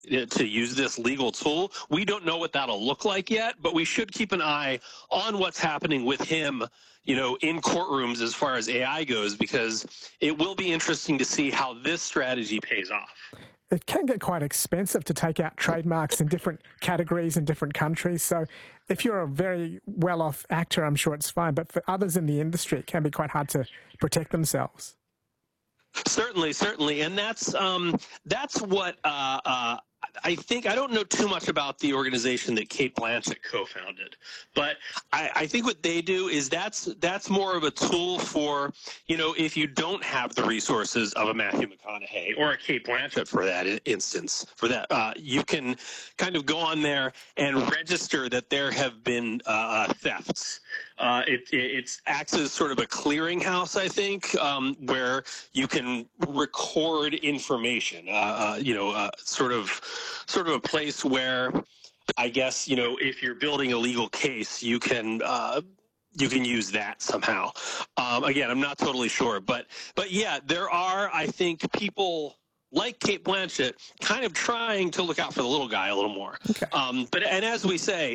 to use this legal tool. We don't know what that'll look like yet, but we should keep an eye on what's happening with him, in courtrooms as far as AI goes, because it will be interesting to see how this strategy pays off. It can get quite expensive to take out trademarks in different categories in different countries. So if you're a very well-off actor, I'm sure it's fine. But for others in the industry, it can be quite hard to protect themselves. Certainly. And that's what I think. I don't know too much about the organization that Cate Blanchett co-founded, but I think what they do is that's more of a tool for, if you don't have the resources of a Matthew McConaughey or a Cate Blanchett for that instance, you can kind of go on there and register that there have been thefts. It acts as sort of a clearinghouse, I think, where you can record information. Sort of a place where, I guess, if you're building a legal case, you can use that somehow. Again, I'm not totally sure, but yeah, there are, I think, people like Cate Blanchett kind of trying to look out for the little guy a little more. Okay. And as we say,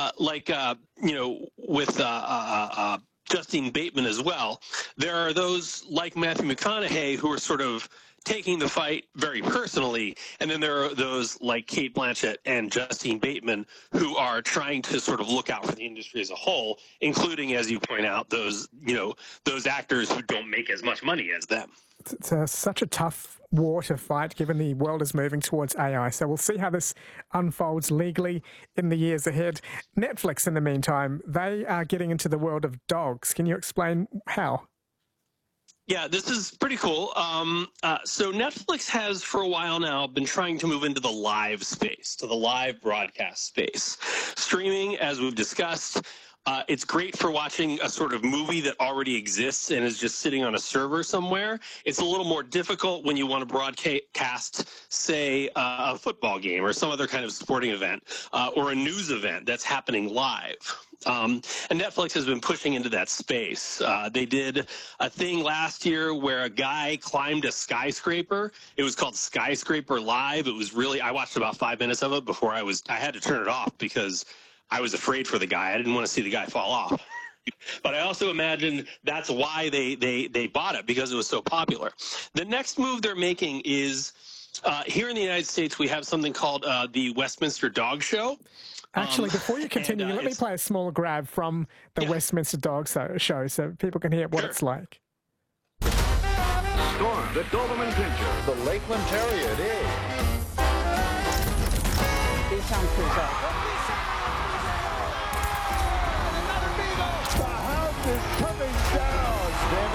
with Justine Bateman as well, there are those like Matthew McConaughey who are sort of taking the fight very personally, and then there are those like Cate Blanchett and Justine Bateman who are trying to sort of look out for the industry as a whole, including, as you point out, those actors who don't make as much money as them. It's such a tough war to fight given the world is moving towards AI. So we'll see how this unfolds legally in the years ahead. Netflix, in the meantime, they are getting into the world of dogs. Can you explain how? Yeah, this is pretty cool. So Netflix has for a while now been trying to move into the live space, to the live broadcast space. Streaming, as we've discussed, it's great for watching a sort of movie that already exists and is just sitting on a server somewhere. It's a little more difficult when you want to broadcast, say, a football game or some other kind of sporting event or a news event that's happening live. And Netflix has been pushing into that space. They did a thing last year where a guy climbed a skyscraper. It was called Skyscraper Live. It was really, I watched about 5 minutes of it before I had to turn it off because I was afraid for the guy. I didn't want to see the guy fall off. But I also imagine that's why they bought it, because it was so popular. The next move they're making is here in the United States, we have something called the Westminster Dog Show. Actually, before you continue, let me play a small grab from the Westminster Dog Show so people can hear what it's like. Storm, the Doberman Pinscher. The Lakeland Terrier, it is. Bichon Crusoe. The house is coming down.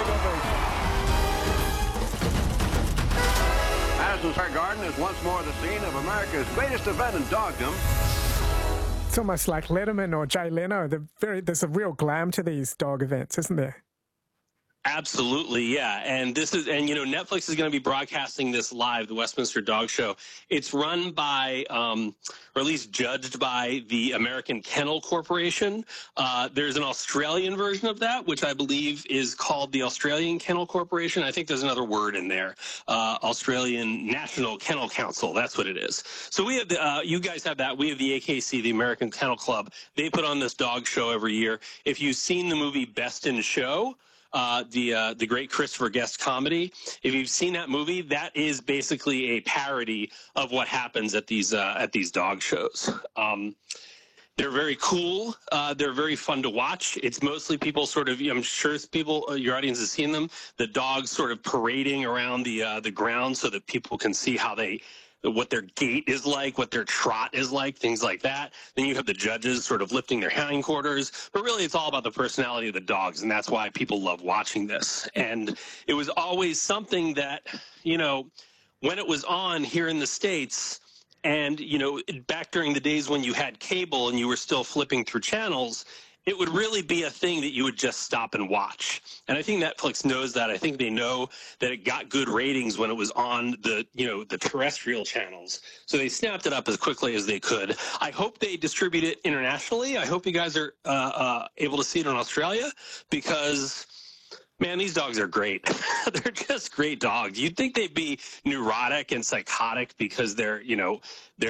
Standing ovation. Madison Square Garden is once more the scene of America's greatest event in dogdom. It's almost like Letterman or Jay Leno. There's a real glam to these dog events, isn't there? Absolutely, yeah. And Netflix is going to be broadcasting this live, the Westminster Dog Show. It's run by, or at least judged by, the American Kennel Corporation. There's an Australian version of that, which I believe is called the Australian Kennel Corporation. I think there's another word in there. Australian National Kennel Council. That's what it is. So we have you guys have that. We have the AKC, the American Kennel Club. They put on this dog show every year. If you've seen the movie Best in Show, the great Christopher Guest comedy, if you've seen that movie, that is basically a parody of what happens at these dog shows. They're very cool. They're very fun to watch. It's mostly people sort of, I'm sure people, your audience has seen them, the dogs sort of parading around the ground so that people can see what their gait is like, what their trot is like, things like that. Then you have the judges sort of lifting their hindquarters. But really, it's all about the personality of the dogs, and that's why people love watching this. And it was always something that, when it was on here in the States, and, back during the days when you had cable and you were still flipping through channels, it would really be a thing that you would just stop and watch. And I think Netflix knows that. I think they know that it got good ratings when it was on the terrestrial channels. So they snapped it up as quickly as they could. I hope they distribute it internationally. I hope you guys are able to see it in Australia, because Man, these dogs are great. They're just great dogs. You'd think they'd be neurotic and psychotic because they're